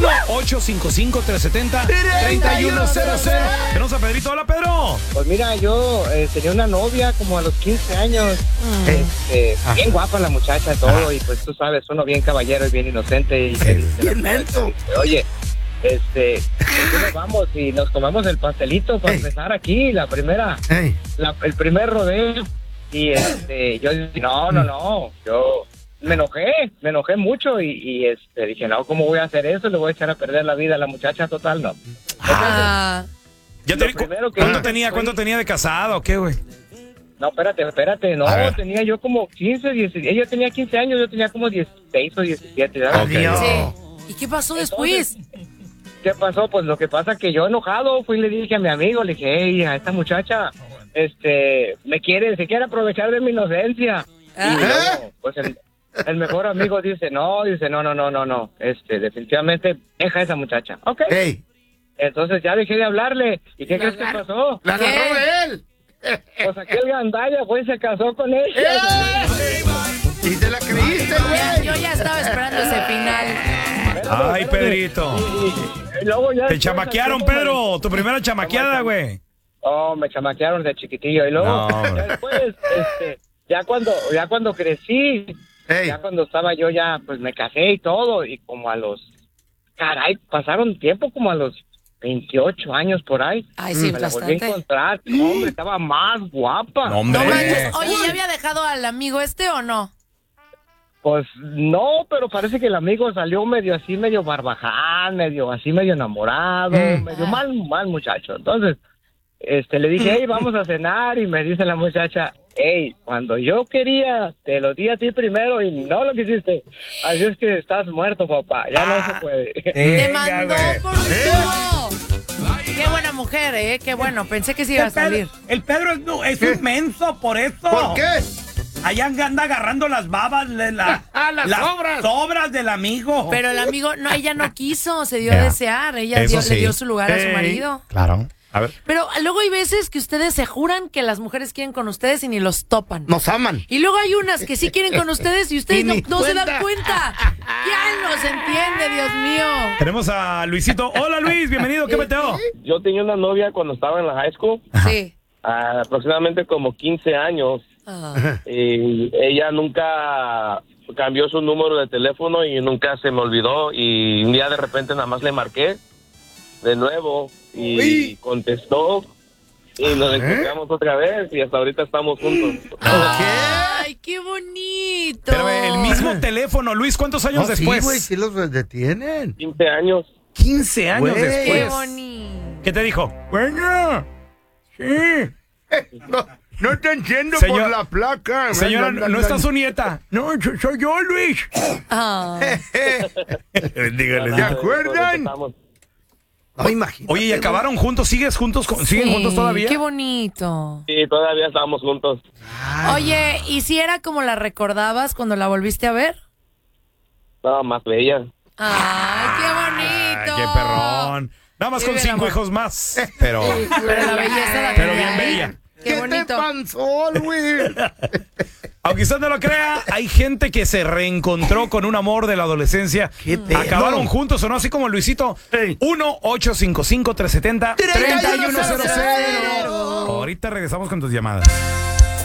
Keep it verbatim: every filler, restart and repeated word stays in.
uno ocho cinco cinco, tres siete cero, tres uno cero cero. Tenemos a Pedrito. Hola, Pedro. Pues mira, yo eh, tenía una novia como a los quince años. Mm. Este, bien guapa la muchacha, todo. Ah. Y pues tú sabes, uno bien caballero y bien inocente. Y bien lento. Oye, este, nos vamos y nos tomamos el pastelito para hey. empezar aquí, la primera, hey. la, el primer rodeo. Y este, yo dije, no, no, no, yo me enojé, me enojé mucho y, y este, dije, no, ¿cómo voy a hacer eso? Le voy a echar a perder la vida a la muchacha, total, no. Ah. Ya te, ¿cu- ¿Cuánto tenía, fue, cuánto tenía de casado o qué, güey? No, espérate, espérate, no, tenía yo como quince, dieciséis, ella tenía quince años, yo tenía como dieciséis o diecisiete, ¿verdad? Okay. Sí. ¿Y qué pasó después? Entonces, ¿qué pasó? Pues lo que pasa que yo enojado fui y le dije a mi amigo, le dije, hey, a esta muchacha, este, me quiere, se quiere aprovechar de mi inocencia. ¿Ah? Y luego, pues el, el mejor amigo dice, no, dice, no, no, no, no, no, este, definitivamente deja a esa muchacha. Ok. Hey. Entonces ya dejé de hablarle. ¿Y qué crees que pasó? La agarró de él. Pues aquel gandalla, pues, se casó con ella. ¡Eh! Y te la creíste, güey. Yo ya estaba esperando ese final. Ay, Pedrito. Y, y luego ya te chamaquearon, Pedro. Tu primera chamaqueada, güey. Oh, me chamaquearon de chiquitillo. Y luego, no. ya después, este, ya cuando, ya cuando crecí, hey. ya cuando estaba yo ya, pues me casé y todo. Y como a los, caray, pasaron tiempo como a los veintiocho años por ahí. Ay, sí, me bastante. la volví a encontrar. No, hombre, estaba más guapa. No, hombre. No manches. Oye, ¿ya había dejado al amigo este o no? Pues no, pero parece que el amigo salió medio así, medio barbaján, medio así, medio enamorado, mm. medio mal, mal muchacho. Entonces, este, le dije, hey, vamos a cenar, y me dice la muchacha, hey, cuando yo quería, te lo di a ti primero y no lo quisiste. Así es que estás muerto, papá, ya ah, no se puede. Te mandó por todo. Qué buena mujer, ¿eh? Qué bueno, pensé que sí iba a salir. El Pedro es, no, es un menso, por eso. ¿Por qué? Allá anda agarrando las babas, de la, ah, las, las sobras. sobras del amigo. Pero el amigo, no, ella no quiso, se dio yeah. a desear. Ella dio, sí. le dio su lugar hey. a su marido. Claro. A ver. Pero luego hay veces que ustedes se juran que las mujeres quieren con ustedes y ni los topan. Nos aman. Y luego hay unas que sí quieren con ustedes y ustedes y no, no se dan cuenta. ¿Quién los entiende, Dios mío? Tenemos a Luisito. Hola, Luis, bienvenido. ¿Qué meteo? Yo tenía una novia cuando estaba en la high school. Sí. Uh, aproximadamente como quince años. Uh. Y ella nunca cambió su número de teléfono y nunca se me olvidó. Y un día de repente nada más le marqué de nuevo y Uy. contestó y nos ¿Eh? encontramos otra vez y hasta ahorita estamos juntos. ¡Ay, qué bonito! Pero el mismo teléfono, Luis, ¿cuántos años no, después? Sí, güey, sí los detienen. quince años. quince años Güey. después. ¡Qué bonito! ¿Qué te dijo? Bueno, sí. Eh, no, no te entiendo Señor, por la placa. Señora, no, no, no está su nieta. No, soy yo, Luis. Oh. Dígale. ¿Se acuerdan? No, imagínate. Oye, ¿y acabaron juntos? ¿Sigues juntos? ¿Siguen sí, juntos todavía? Qué bonito. Sí, todavía estamos juntos. Oye, ¿y si era como la recordabas cuando la volviste a ver? No, más bella. ¡Ay, qué bonito! Ay, ¡qué perrón! Nada más con cinco amor. hijos más. Pero, pero la belleza la Pero bien bella. ¡Qué, ¿Qué bonito! te pasó, Luis? Aunque usted no lo crea, hay gente que se reencontró con un amor de la adolescencia. ¿Qué Acabaron juntos o no, así como Luisito. Hey. uno ocho cinco cinco, tres siete cero, tres uno cero cero. Ahorita regresamos con tus llamadas.